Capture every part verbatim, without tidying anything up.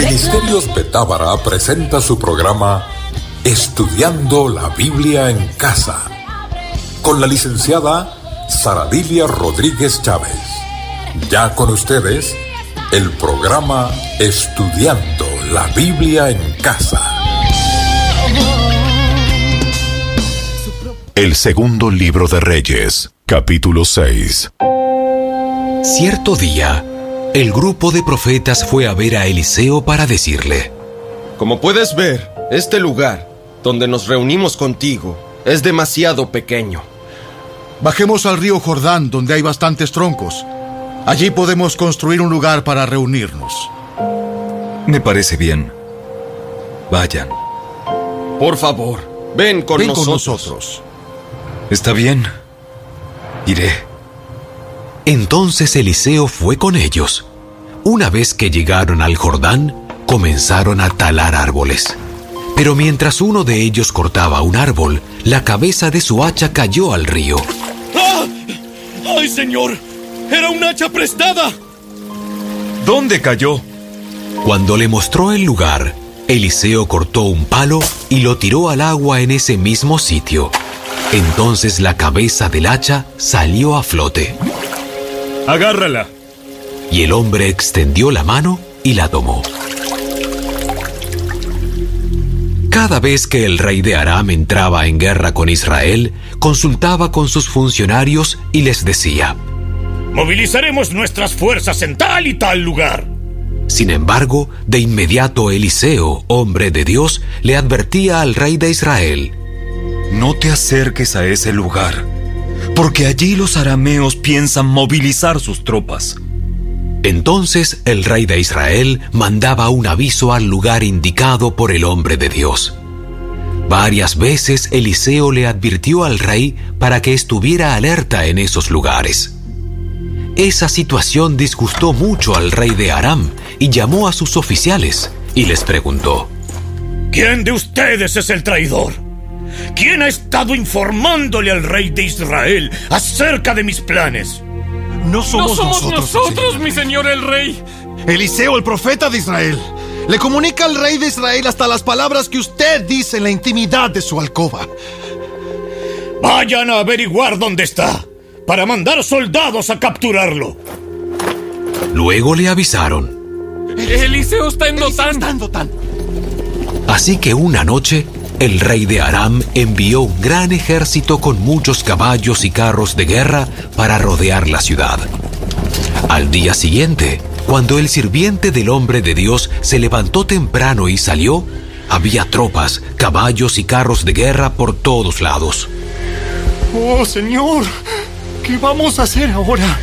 Ministerios Betábara presenta su programa Estudiando la Biblia en Casa, con la licenciada Saradilia Rodríguez Chávez. Ya con ustedes, el programa Estudiando la Biblia en Casa. El segundo libro de Reyes, capítulo seis. Cierto día, el grupo de profetas fue a ver a Eliseo para decirle: Como puedes ver, este lugar donde nos reunimos contigo es demasiado pequeño. Bajemos al río Jordán, donde hay bastantes troncos. Allí podemos construir un lugar para reunirnos. Me parece bien. Vayan. Por favor, ven con ven nosotros. con nosotros. Está bien. Iré. Entonces Eliseo fue con ellos. Una vez que llegaron al Jordán, comenzaron a talar árboles. Pero mientras uno de ellos cortaba un árbol, la cabeza de su hacha cayó al río. ¡Ah! ¡Ay, señor! ¡Era un hacha prestada! ¿Dónde cayó? Cuando le mostró el lugar, Eliseo cortó un palo y lo tiró al agua en ese mismo sitio. Entonces la cabeza del hacha salió a flote. ¡Agárrala! Y el hombre extendió la mano y la tomó. Cada vez que el rey de Aram entraba en guerra con Israel, consultaba con sus funcionarios y les decía: movilizaremos nuestras fuerzas en tal y tal lugar. Sin embargo, de inmediato Eliseo, hombre de Dios, le advertía al rey de Israel: no te acerques a ese lugar, porque allí los arameos piensan movilizar sus tropas. Entonces el rey de Israel mandaba un aviso al lugar indicado por el hombre de Dios. Varias veces Eliseo le advirtió al rey para que estuviera alerta en esos lugares. Esa situación disgustó mucho al rey de Aram y llamó a sus oficiales y les preguntó: ¿quién de ustedes es el traidor? ¿Quién ha estado informándole al rey de Israel acerca de mis planes? No somos, no somos nosotros, nosotros, mi señor el rey. Eliseo, el profeta de Israel, le comunica al rey de Israel hasta las palabras que usted dice en la intimidad de su alcoba. Vayan a averiguar dónde está, para mandar soldados a capturarlo. Luego le avisaron: Eliseo está en Dotán. Está en Dotán. Así que una noche, el rey de Aram envió un gran ejército con muchos caballos y carros de guerra para rodear la ciudad. Al día siguiente, cuando el sirviente del hombre de Dios se levantó temprano y salió, había tropas, caballos y carros de guerra por todos lados. Oh, señor, ¿qué vamos a hacer ahora?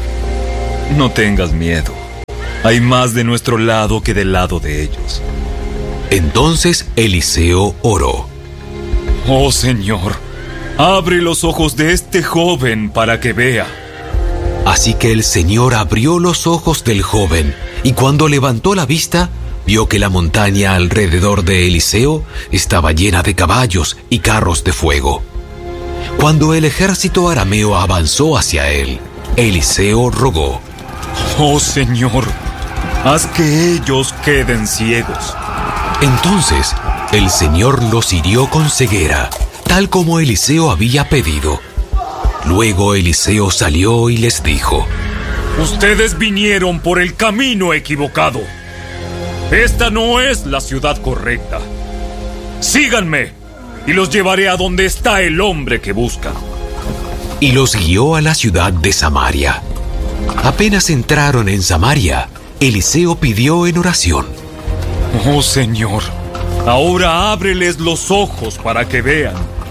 No tengas miedo. Hay más de nuestro lado que del lado de ellos. Entonces Eliseo oró: oh Señor, abre los ojos de este joven para que vea. Así que el Señor abrió los ojos del joven, y cuando levantó la vista, vio que la montaña alrededor de Eliseo estaba llena de caballos y carros de fuego. Cuando el ejército arameo avanzó hacia él, Eliseo rogó: oh Señor, haz que ellos queden ciegos. Entonces, el Señor los hirió con ceguera, tal como Eliseo había pedido. Luego Eliseo salió y les dijo: ustedes vinieron por el camino equivocado. Esta no es la ciudad correcta. Síganme y los llevaré a donde está el hombre que buscan. Y los guió a la ciudad de Samaria. Apenas entraron en Samaria, Eliseo pidió en oración: oh Señor, ahora ábreles los ojos para que vean.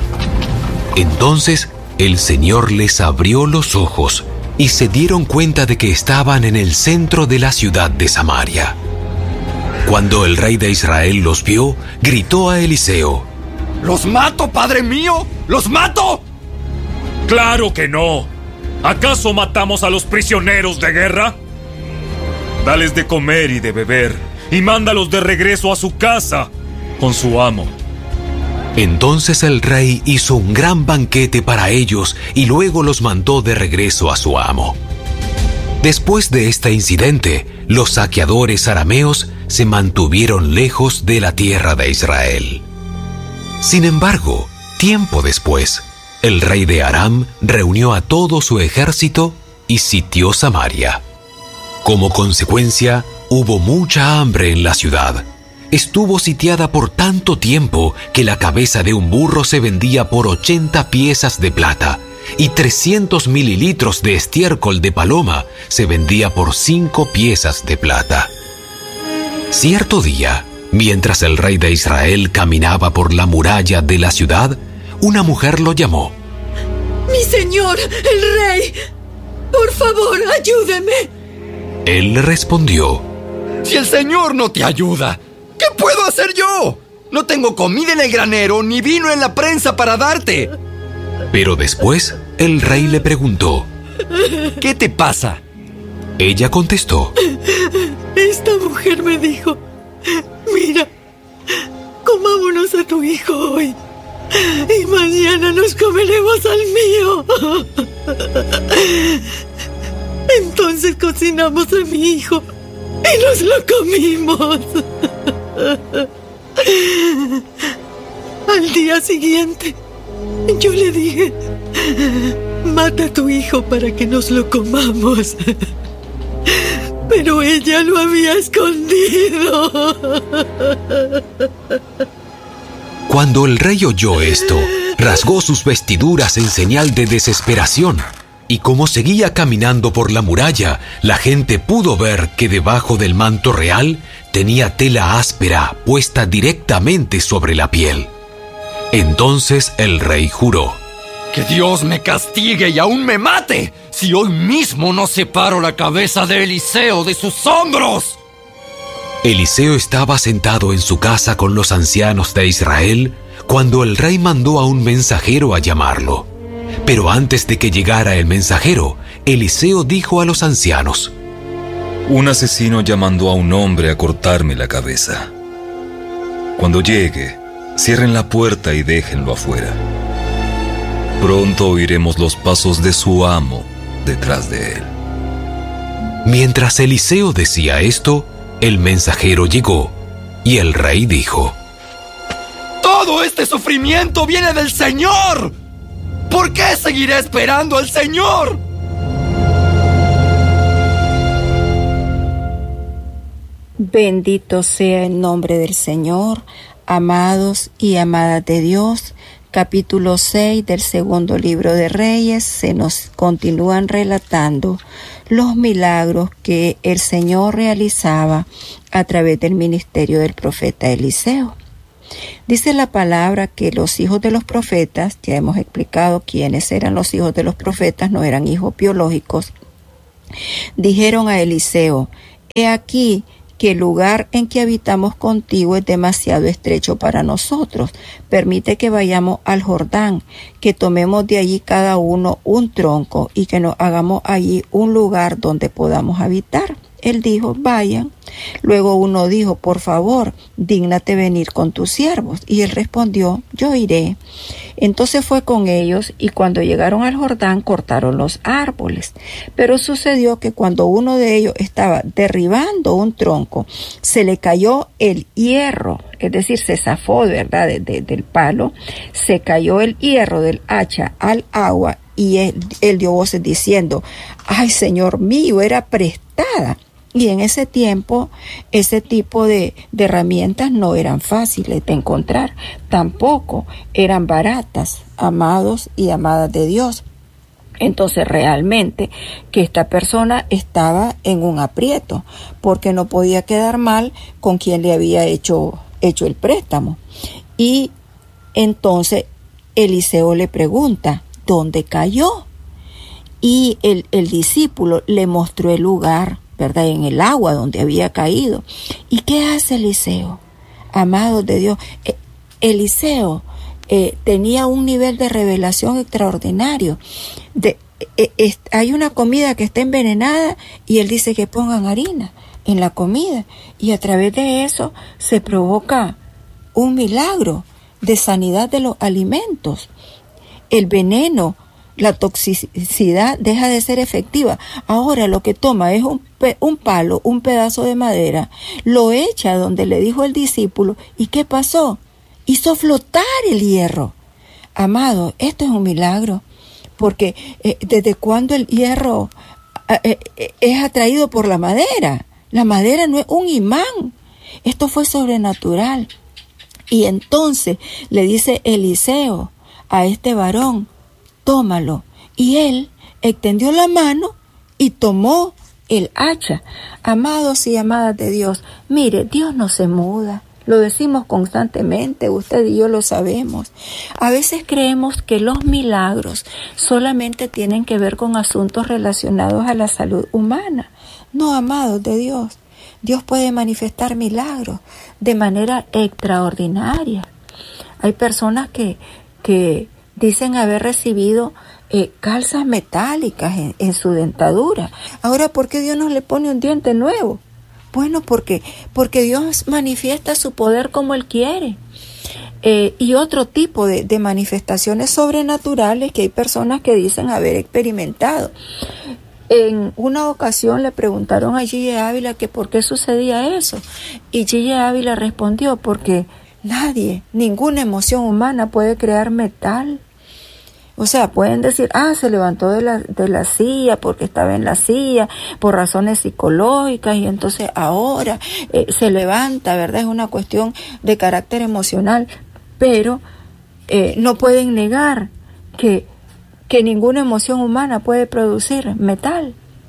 Entonces el Señor les abrió los ojos y se dieron cuenta de que estaban en el centro de la ciudad de Samaria. Cuando el rey de Israel los vio, gritó a Eliseo: ¿los mato, padre mío? ¿Los mato? ¡Claro que no! ¿Acaso matamos a los prisioneros de guerra? Dales de comer y de beber, y mándalos de regreso a su casa con su amo. Entonces el rey hizo un gran banquete para ellos y luego los mandó de regreso a su amo. Después de este incidente, los saqueadores arameos se mantuvieron lejos de la tierra de Israel. Sin embargo, tiempo después, el rey de Aram reunió a todo su ejército y sitió Samaria. Como consecuencia, hubo mucha hambre en la ciudad. Estuvo sitiada por tanto tiempo que la cabeza de un burro se vendía por ochenta piezas de plata y trescientos mililitros de estiércol de paloma se vendía por cinco piezas de plata. Cierto día, mientras el rey de Israel caminaba por la muralla de la ciudad, una mujer lo llamó. ¡Mi señor, el rey! ¡Por favor, ayúdeme! Él le respondió: Si el señor no te ayuda, ¿qué puedo hacer yo? No tengo comida en el granero ni vino en la prensa para darte. Pero después, el rey le preguntó: ¿Qué te pasa? Ella contestó: Esta mujer me dijo: Mira, comámonos a tu hijo hoy y mañana nos comeremos al mío. Entonces cocinamos a mi hijo y nos lo comimos. Al día siguiente, yo le dije: mata a tu hijo para que nos lo comamos. Pero ella lo había escondido. Cuando el rey oyó esto, rasgó sus vestiduras en señal de desesperación. Y como seguía caminando por la muralla, la gente pudo ver que debajo del manto real tenía tela áspera puesta directamente sobre la piel. Entonces el rey juró: Que Dios me castigue y aún me mate, si hoy mismo no separo la cabeza de Eliseo de sus hombros. Eliseo estaba sentado en su casa con los ancianos de Israel cuando el rey mandó a un mensajero a llamarlo. Pero antes de que llegara el mensajero, Eliseo dijo a los ancianos: Un asesino ya mandó a un hombre a cortarme la cabeza. Cuando llegue, cierren la puerta y déjenlo afuera. Pronto oiremos los pasos de su amo detrás de él. Mientras Eliseo decía esto, el mensajero llegó y el rey dijo: Todo este sufrimiento viene del Señor. ¿Por qué seguiré esperando al Señor? Bendito sea el nombre del Señor, amados y amadas de Dios. Capítulo seis del segundo libro de Reyes, se nos continúan relatando los milagros que el Señor realizaba a través del ministerio del profeta Eliseo. Dice la palabra que los hijos de los profetas, ya hemos explicado quiénes eran los hijos de los profetas, no eran hijos biológicos, dijeron a Eliseo: He aquí que el lugar en que habitamos contigo es demasiado estrecho para nosotros. Permite que vayamos al Jordán, que tomemos de allí cada uno un tronco y que nos hagamos allí un lugar donde podamos habitar. Él dijo: vayan. Luego uno dijo: por favor, dígnate venir con tus siervos. Y él respondió: yo iré. Entonces fue con ellos, y cuando llegaron al Jordán cortaron los árboles. Pero sucedió que cuando uno de ellos estaba derribando un tronco, se le cayó el hierro, es decir, se zafó, ¿verdad?, de, de, del palo, se cayó el hierro del hacha al agua, y él, él dio voces diciendo: ay, Señor mío, era prestada. Y en ese tiempo, ese tipo de, de herramientas no eran fáciles de encontrar, tampoco eran baratas, amados y amadas de Dios. Entonces realmente que esta persona estaba en un aprieto, porque no podía quedar mal con quien le había hecho, hecho el préstamo. Y entonces Eliseo le pregunta: ¿dónde cayó? Y el, el discípulo le mostró el lugar, ¿verdad?, en el agua donde había caído. ¿Y qué hace Eliseo? Amados de Dios, eh, Eliseo eh, tenía un nivel de revelación extraordinario. De, eh, eh, hay una comida que está envenenada y él dice que pongan harina en la comida, y a través de eso se provoca un milagro de sanidad de los alimentos. El veneno la toxicidad deja de ser efectiva. Ahora lo que toma es un, pe- un palo, un pedazo de madera, lo echa donde le dijo el discípulo, ¿y qué pasó? Hizo flotar el hierro. Amado, esto es un milagro, porque eh, ¿desde cuándo el hierro eh, eh, es atraído por la madera? La madera no es un imán. Esto fue sobrenatural. Y entonces le dice Eliseo a este varón, tómalo. Y él extendió la mano y tomó el hacha. Amados y amadas de Dios, mire, Dios no se muda. Lo decimos constantemente, usted y yo lo sabemos. A veces creemos que los milagros solamente tienen que ver con asuntos relacionados a la salud humana. No, amados de Dios, Dios puede manifestar milagros de manera extraordinaria. Hay personas que, que dicen haber recibido eh, calzas metálicas en, en su dentadura. Ahora, ¿por qué Dios no le pone un diente nuevo? Bueno, porque, porque Dios manifiesta su poder como Él quiere. Eh, y otro tipo de, de manifestaciones sobrenaturales que hay personas que dicen haber experimentado. En una ocasión le preguntaron a Gille Ávila que por qué sucedía eso. Y Gille Ávila respondió, porque nadie, ninguna emoción humana puede crear metal. O sea, pueden decir, ah, se levantó de la, de la silla porque estaba en la silla por razones psicológicas y entonces ahora eh, se levanta, ¿verdad? Es una cuestión de carácter emocional, pero eh, no pueden negar que, que ninguna emoción humana puede producir metal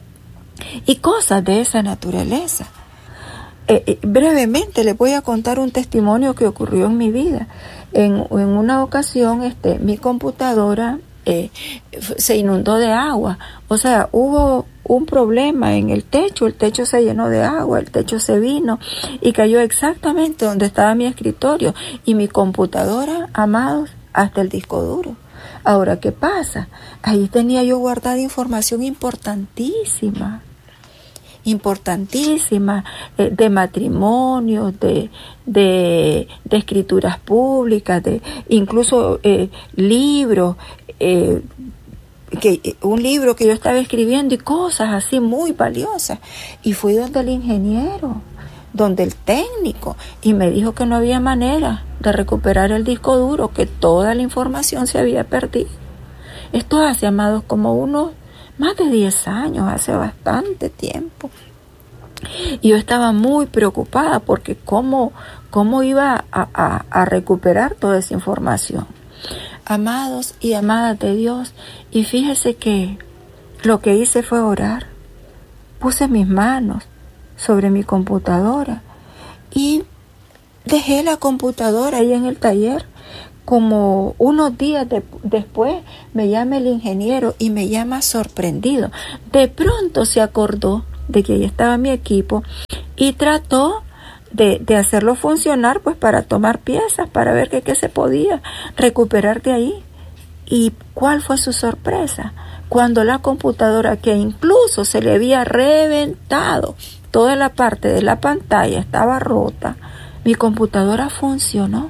y cosas de esa naturaleza. Eh, eh, brevemente les voy a contar un testimonio que ocurrió en mi vida. En, en una ocasión, este, mi computadora eh, se inundó de agua. O sea, hubo un problema en el techo, el techo se llenó de agua, el techo se vino y cayó exactamente donde estaba mi escritorio y mi computadora, amados, hasta el disco duro. Ahora, ¿qué pasa? Ahí tenía yo guardada información importantísima. importantísima eh, de matrimonio, de, de, de escrituras públicas, de incluso eh, libros, eh, que, un libro que yo estaba escribiendo y cosas así muy valiosas. Y fui donde el ingeniero, donde el técnico, y me dijo que no había manera de recuperar el disco duro, que toda la información se había perdido. Esto hace, amados, como unos más de diez años, hace bastante tiempo. Y yo estaba muy preocupada porque cómo, cómo iba a, a, a recuperar toda esa información. Amados y amadas de Dios, y fíjese que lo que hice fue orar. Puse mis manos sobre mi computadora y dejé la computadora ahí en el taller. Como unos días de, después me llama el ingeniero y me llama sorprendido. De pronto se acordó de que ahí estaba mi equipo y trató de, de hacerlo funcionar pues para tomar piezas, para ver que qué se podía recuperar de ahí. ¿Y cuál fue su sorpresa? Cuando la computadora, que incluso se le había reventado, toda la parte de la pantalla estaba rota, mi computadora funcionó.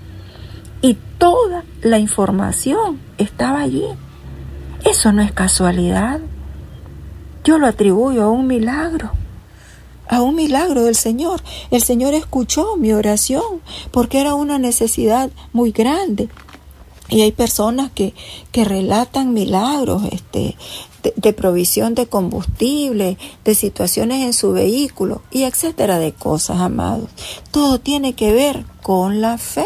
Y toda la información estaba allí. Eso no es casualidad. Yo lo atribuyo a un milagro, a un milagro del Señor. El Señor escuchó mi oración porque era una necesidad muy grande. Y hay personas que, que relatan milagros este, de, de provisión de combustible, de situaciones en su vehículo y etcétera de cosas, amados. Todo tiene que ver con la fe.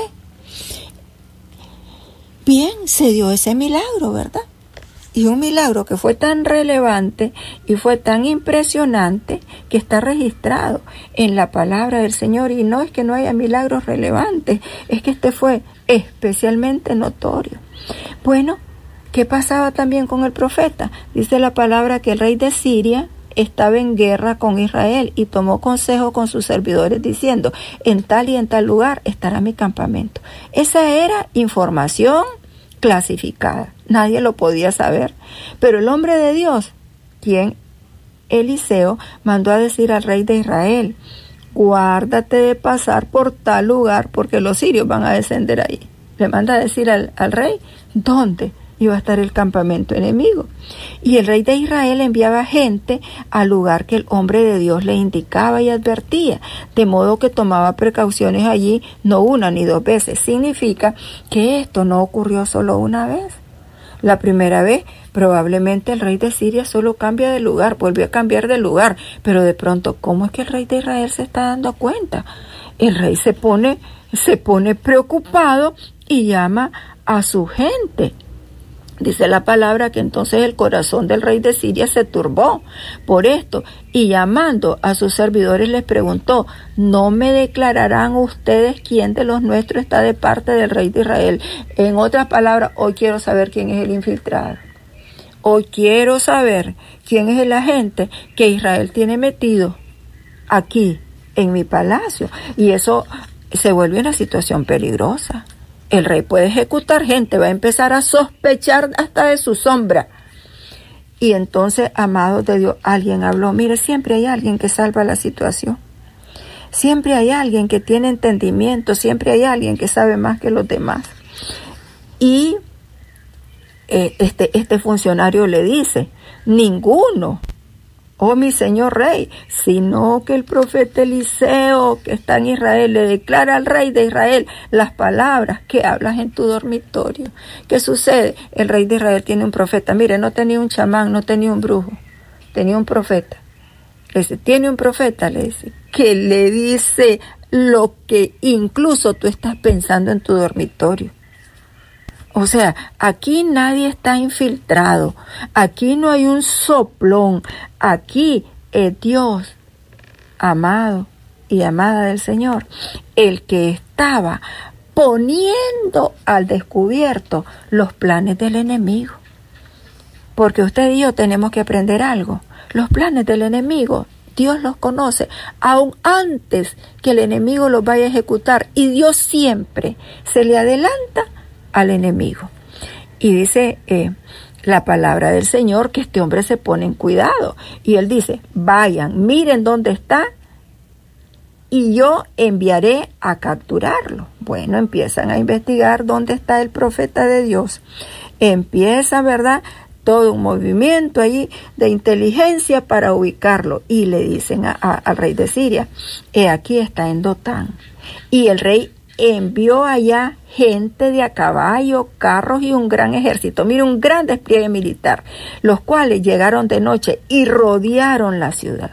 Bien, se dio ese milagro, ¿verdad? Y un milagro que fue tan relevante y fue tan impresionante que está registrado en la palabra del Señor. Y no es que no haya milagros relevantes, es que este fue especialmente notorio. Bueno, ¿qué pasaba también con el profeta? Dice la palabra que el rey de Siria estaba en guerra con Israel y tomó consejo con sus servidores diciendo, en tal y en tal lugar estará mi campamento. Esa era información clasificada, nadie lo podía saber, pero el hombre de Dios, quien Eliseo mandó a decir al rey de Israel, guárdate de pasar por tal lugar porque los sirios van a descender ahí. Le manda a decir al, al rey, ¿dónde? iba a estar el campamento enemigo. Y el rey de Israel enviaba gente al lugar que el hombre de Dios le indicaba y advertía, de modo que tomaba precauciones allí, no una ni dos veces. Significa que esto no ocurrió solo una vez. La primera vez, probablemente el rey de Siria solo cambia de lugar, volvió a cambiar de lugar, pero de pronto, ¿cómo es que el rey de Israel se está dando cuenta? El rey se pone, se pone preocupado y llama a su gente. Dice la palabra que entonces el corazón del rey de Siria se turbó por esto, y llamando a sus servidores les preguntó: ¿no me declararán ustedes quién de los nuestros está de parte del rey de Israel? En otras palabras, hoy quiero saber quién es el infiltrado. Hoy quiero saber quién es el agente que Israel tiene metido aquí en mi palacio. Y eso se vuelve una situación peligrosa. El rey puede ejecutar gente, va a empezar a sospechar hasta de su sombra. Y entonces, amados de Dios, alguien habló. Mire, siempre hay alguien que salva la situación. Siempre hay alguien que tiene entendimiento, siempre hay alguien que sabe más que los demás. Y eh, este, este funcionario le dice: ninguno, oh mi señor rey, sino que el profeta Eliseo, que está en Israel, le declara al rey de Israel las palabras que hablas en tu dormitorio. ¿Qué sucede? El rey de Israel tiene un profeta. Mire, no tenía un chamán, no tenía un brujo, tenía un profeta. Le dice, tiene un profeta, le dice, que le dice lo que incluso tú estás pensando en tu dormitorio. O sea, aquí nadie está infiltrado, aquí no hay un soplón, aquí es Dios, amado y amada del Señor, el que estaba poniendo al descubierto los planes del enemigo. Porque usted y yo tenemos que aprender algo. Los planes del enemigo, Dios los conoce, aún antes que el enemigo los vaya a ejecutar, y Dios siempre se le adelanta al enemigo. Y dice eh, la palabra del Señor que este hombre se pone en cuidado, y él dice: vayan, miren dónde está y yo enviaré a capturarlo. Bueno, empiezan a investigar dónde está el profeta de Dios. Empieza, ¿verdad?, todo un movimiento allí de inteligencia para ubicarlo, y le dicen a, a, al rey de Siria: he aquí está en Dotán. Y el rey envió allá gente de a caballo, carros y un gran ejército. Mira, un gran despliegue militar, los cuales llegaron de noche y rodearon la ciudad.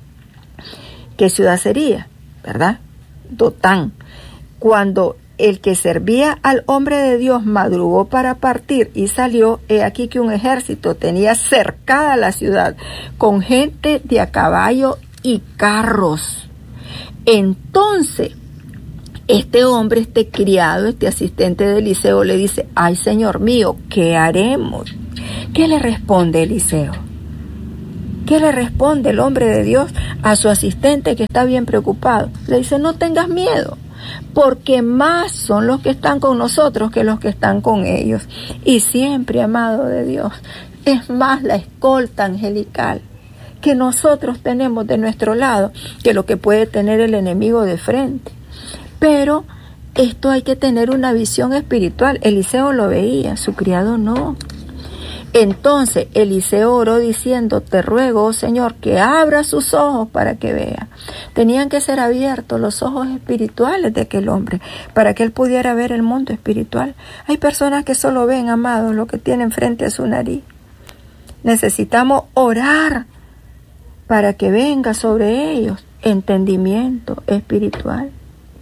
¿Qué ciudad sería? ¿Verdad? Dotán. Cuando el que servía al hombre de Dios madrugó para partir y salió, he aquí que un ejército tenía cercada la ciudad con gente de a caballo y carros. Entonces, este hombre, este criado, este asistente de Eliseo le dice: ay, señor mío, ¿qué haremos? ¿Qué le responde Eliseo? ¿Qué le responde el hombre de Dios a su asistente que está bien preocupado? Le dice: no tengas miedo, porque más son los que están con nosotros que los que están con ellos. Y siempre, amado de Dios, es más la escolta angelical que nosotros tenemos de nuestro lado que lo que puede tener el enemigo de frente. Pero esto hay que tener una visión espiritual. Eliseo lo veía, su criado no. Entonces Eliseo oró diciendo: te ruego, oh Señor, que abra sus ojos para que vea. Tenían que ser abiertos los ojos espirituales de aquel hombre para que él pudiera ver el mundo espiritual. Hay personas que solo ven, amados, lo que tienen frente a su nariz. Necesitamos orar para que venga sobre ellos entendimiento espiritual.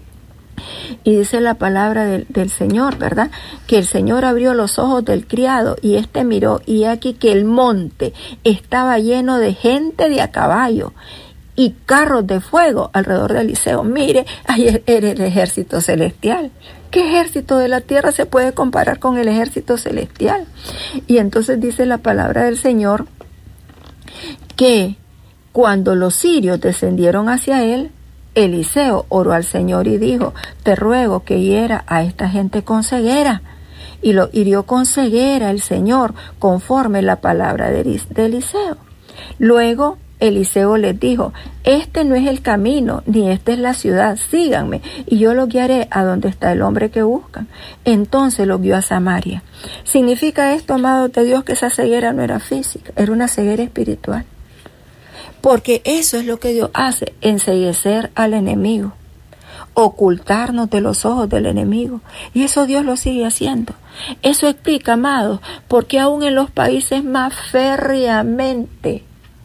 Y dice la palabra del, del Señor, ¿verdad?, que el Señor abrió los ojos del criado, y éste miró, y aquí que el monte estaba lleno de gente de a caballo y carros de fuego alrededor de Eliseo. Mire, ahí era el ejército celestial. ¿Qué ejército de la tierra se puede comparar con el ejército celestial? Y entonces dice la palabra del Señor que cuando los sirios descendieron hacia él, Eliseo oró al Señor y dijo: te ruego que hiera a esta gente con ceguera. Y lo hirió con ceguera el Señor, conforme la palabra de Eliseo. Luego Eliseo les dijo: este no es el camino, ni esta es la ciudad, síganme, y yo los guiaré a donde está el hombre que buscan. Entonces los guió a Samaria. ¿Significa esto, amados de Dios, que esa ceguera no era física, era una ceguera espiritual? Porque eso es lo que Dios hace, enceguecer al enemigo, ocultarnos de los ojos del enemigo. Y eso Dios lo sigue haciendo. Eso explica, amados, porque aún en los países más férreamente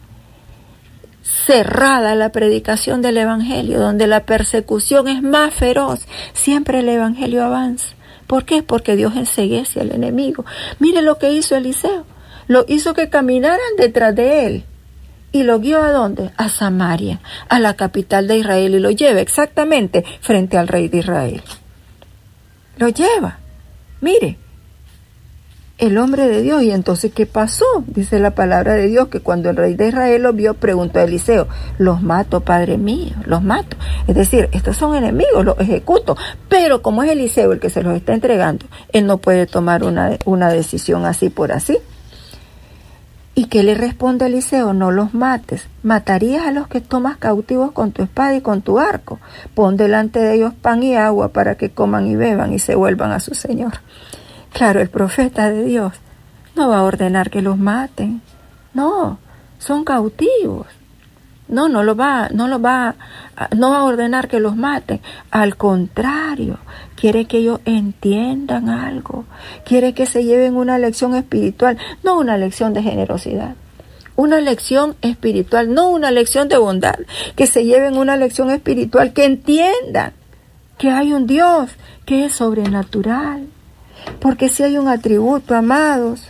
cerrada la predicación del evangelio, donde la persecución es más feroz, siempre el evangelio avanza. ¿Por qué? Porque Dios enceguece al enemigo. Mire lo que hizo Eliseo. Lo hizo que caminaran detrás de él. Y lo guió ¿a dónde? A Samaria, a la capital de Israel, y lo lleva exactamente frente al rey de Israel. Lo lleva. Mire, el hombre de Dios. Y entonces, ¿qué pasó? Dice la palabra de Dios que cuando el rey de Israel lo vio, preguntó a Eliseo: los mato, padre mío, los mato. Es decir, estos son enemigos, los ejecuto. Pero como es Eliseo el que se los está entregando, él no puede tomar una, una decisión así por así. ¿Y qué le responde Eliseo? No los mates. Matarías a los que tomas cautivos con tu espada y con tu arco. Pon delante de ellos pan y agua para que coman y beban y se vuelvan a su señor. Claro, el profeta de Dios no va a ordenar que los maten. No, son cautivos. No, no lo va, no lo va, no va a ordenar que los maten. Al contrario, quiere que ellos entiendan algo. Quiere que se lleven una lección espiritual, no una lección de generosidad. Una lección espiritual, no una lección de bondad. Que se lleven una lección espiritual, que entiendan que hay un Dios que es sobrenatural. Porque si hay un atributo, amados,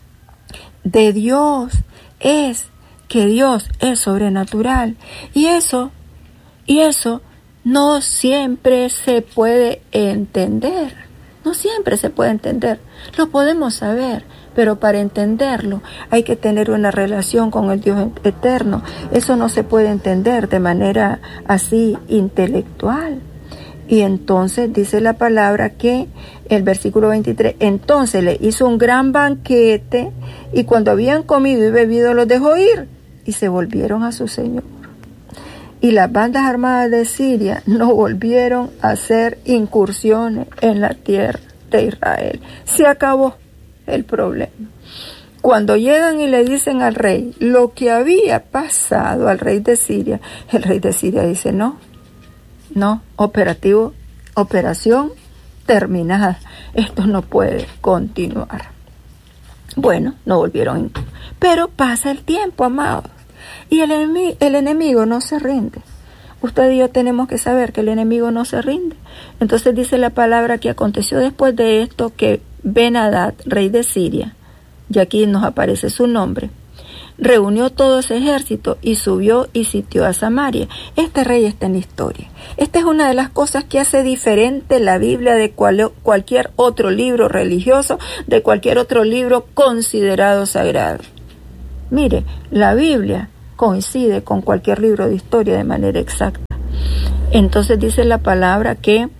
de Dios, es que Dios es sobrenatural. Y eso, y eso no siempre se puede entender. No siempre se puede entender. Lo podemos saber, pero para entenderlo hay que tener una relación con el Dios eterno. Eso no se puede entender de manera así intelectual. Y entonces dice la palabra que el versículo veintitrés, entonces le hizo un gran banquete y cuando habían comido y bebido los dejó ir y se volvieron a su señor. Y las bandas armadas de Siria no volvieron a hacer incursiones en la tierra de Israel. Se acabó el problema. Cuando llegan y le dicen al rey lo que había pasado al rey de Siria, el rey de Siria dice: no, no, operativo, operación terminada. Esto no puede continuar. Bueno, no volvieron. Pero pasa el tiempo, amados. Y el enemigo, el enemigo no se rinde. Usted y yo tenemos que saber que el enemigo no se rinde. Entonces dice la palabra que aconteció después de esto que Ben-Hadad, rey de Siria, y aquí nos aparece su nombre, reunió todo ese ejército y subió y sitió a Samaria. Este rey está en la historia. Esta es una de las cosas que hace diferente la Biblia de cual, cualquier otro libro religioso, de cualquier otro libro considerado sagrado. Mire, la Biblia coincide con cualquier libro de historia de manera exacta. Entonces dice la palabra que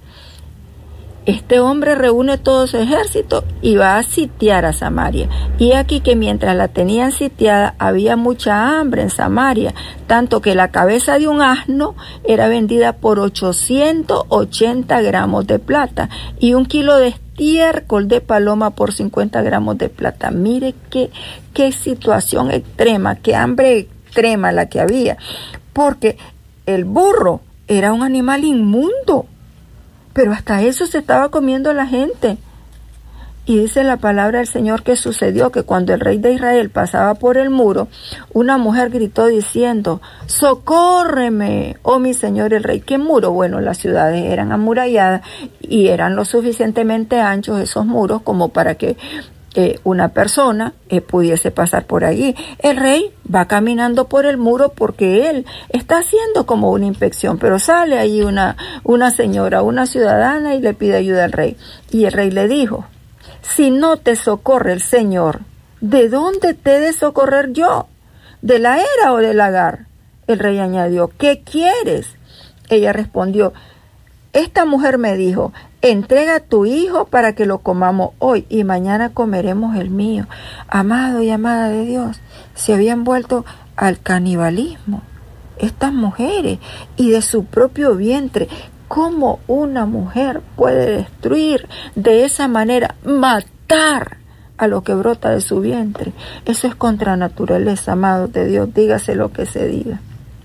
este hombre reúne todo su ejército y va a sitiar a Samaria. Y aquí que mientras la tenían sitiada había mucha hambre en Samaria, tanto que la cabeza de un asno era vendida por ochocientos ochenta gramos de plata y un kilo de estiércol de paloma por cincuenta gramos de plata. Mire qué, qué situación extrema, qué hambre extrema la que había, porque el burro era un animal inmundo. Pero hasta eso se estaba comiendo la gente. Y dice la palabra del Señor que sucedió que cuando el rey de Israel pasaba por el muro, una mujer gritó diciendo: ¡socórreme, oh mi señor el rey! ¿Qué muro? Bueno, las ciudades eran amuralladas y eran lo suficientemente anchos esos muros como para que eh, una persona eh, pudiese pasar por allí. El rey va caminando por el muro porque él está haciendo como una inspección, pero sale allí una, una señora, una ciudadana y le pide ayuda al rey. Y el rey le dijo: si no te socorre el Señor, ¿de dónde te he de socorrer yo? ¿De la era o del lagar? El rey añadió: ¿qué quieres? Ella respondió: esta mujer me dijo: entrega a tu hijo para que lo comamos hoy y mañana comeremos el mío. Amado y amada de Dios, se habían vuelto al canibalismo. Estas mujeres, y de su propio vientre, ¿cómo una mujer puede destruir de esa manera, matar a lo que brota de su vientre? Eso es contra naturaleza, amados de Dios, dígase lo que se diga.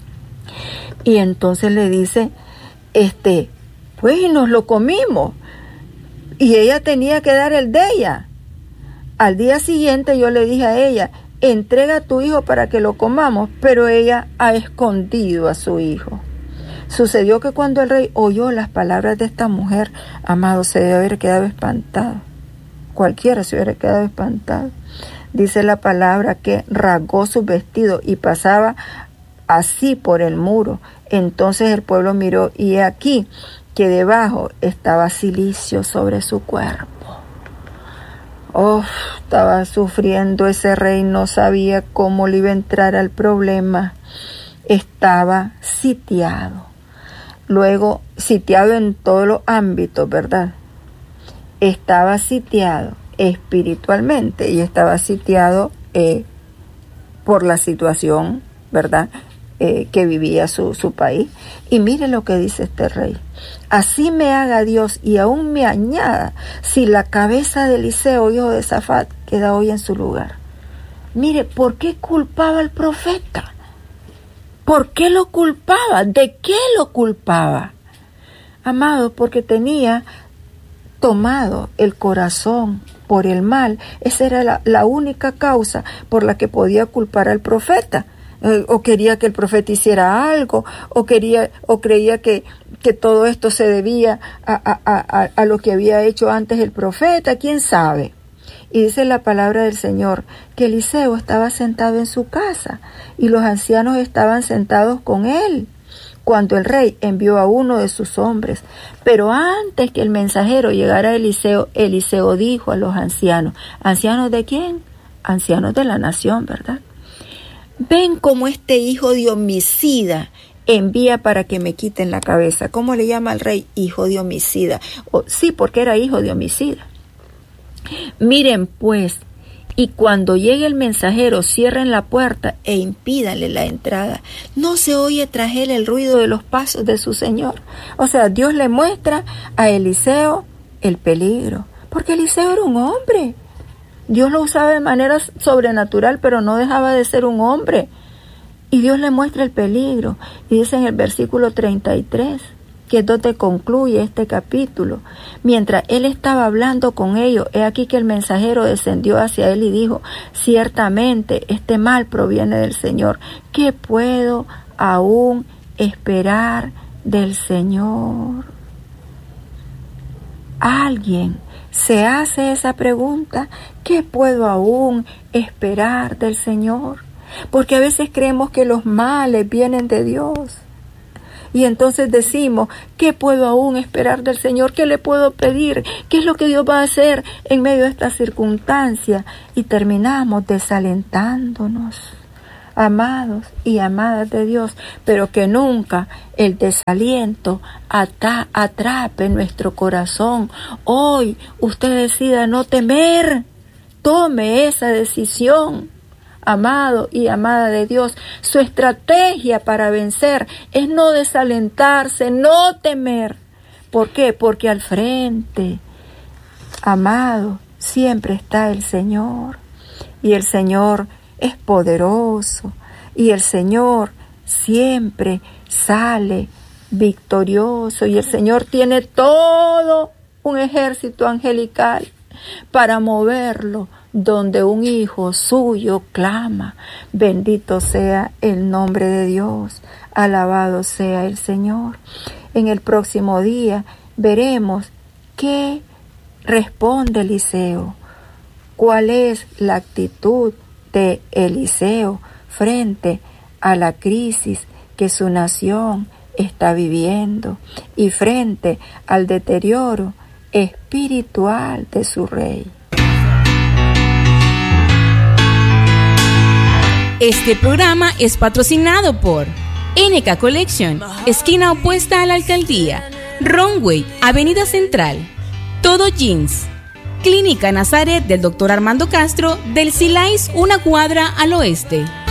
Y entonces le dice, este, pues y nos lo comimos, y ella tenía que dar el de ella. Al día siguiente yo le dije a ella, entrega a tu hijo para que lo comamos, pero ella ha escondido a su hijo. Sucedió que cuando el rey oyó las palabras de esta mujer, amado, se debe haber quedado espantado. Cualquiera se hubiera quedado espantado. Dice la palabra que rasgó su vestido y pasaba así por el muro. Entonces el pueblo miró y he aquí que debajo estaba cilicio sobre su cuerpo. Oh, estaba sufriendo ese rey, no sabía cómo le iba a entrar al problema. Estaba sitiado. Luego, sitiado en todos los ámbitos, ¿verdad? Estaba sitiado espiritualmente y estaba sitiado eh, por la situación, ¿verdad?, eh, que vivía su, su país. Y mire lo que dice este rey. Así me haga Dios y aún me añada si la cabeza de Eliseo, hijo de Safat, queda hoy en su lugar. Mire, ¿por qué culpaba al profeta? ¿Por qué lo culpaba? ¿De qué lo culpaba? Amado, porque tenía tomado el corazón por el mal. Esa era la, la única causa por la que podía culpar al profeta. Eh, o quería que el profeta hiciera algo, o quería, o creía que, que todo esto se debía a, a, a, a lo que había hecho antes el profeta, quién sabe. Y dice la palabra del Señor que Eliseo estaba sentado en su casa y los ancianos estaban sentados con él cuando el rey envió a uno de sus hombres. Pero antes que el mensajero llegara a Eliseo, Eliseo dijo a los ancianos, ¿ancianos de quién? Ancianos de la nación, ¿verdad? Ven cómo este hijo de homicida envía para que me quiten la cabeza. ¿Cómo le llama al rey? Hijo de homicida. Oh, sí, porque era hijo de homicida. Miren pues, y cuando llegue el mensajero, cierren la puerta e impídanle la entrada. No se oye tras él el ruido de los pasos de su señor. O sea, Dios le muestra a Eliseo el peligro, porque Eliseo era un hombre. Dios lo usaba de manera sobrenatural, pero no dejaba de ser un hombre. Y Dios le muestra el peligro. Y dice en el versículo treinta y tres, que es donde concluye este capítulo. Mientras él estaba hablando con ellos, he aquí que el mensajero descendió hacia él y dijo, ciertamente este mal proviene del Señor. ¿Qué puedo aún esperar del Señor? Alguien se hace esa pregunta, ¿qué puedo aún esperar del Señor? Porque a veces creemos que los males vienen de Dios. Y entonces decimos, ¿qué puedo aún esperar del Señor? ¿Qué le puedo pedir? ¿Qué es lo que Dios va a hacer en medio de esta circunstancia? Y terminamos desalentándonos, amados y amadas de Dios, pero que nunca el desaliento ata- atrape nuestro corazón. Hoy usted decida no temer, tome esa decisión. Amado y amada de Dios, su estrategia para vencer es no desalentarse, no temer. ¿Por qué? Porque al frente, amado, siempre está el Señor. Y el Señor es poderoso. Y el Señor siempre sale victorioso. Y el Señor tiene todo un ejército angelical para moverlo donde un hijo suyo clama. Bendito sea el nombre de Dios, alabado sea el Señor. En el próximo día veremos qué responde Eliseo, cuál es la actitud de Eliseo frente a la crisis que su nación está viviendo y frente al deterioro espiritual de su rey. Este programa es patrocinado por N K Collection, esquina opuesta a la alcaldía, Runway, Avenida Central, Todo Jeans, Clínica Nazaret del doctor Armando Castro, del Silais, una cuadra al oeste.